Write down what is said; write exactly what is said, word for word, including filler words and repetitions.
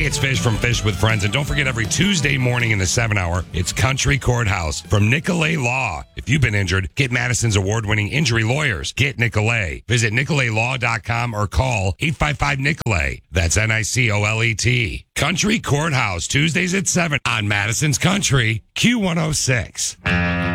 it's Fish from Fish with Friends. And don't forget, every Tuesday morning in the seven hour, it's Country Courthouse from Nicolay Law. If you've been injured, get Madison's award-winning injury lawyers. Get Nicolay. Visit nicolay law dot com or call eight five five Nicolay. That's N I C O L E T. Country Courthouse, Tuesdays at seven on Madison's Country, Q one oh six.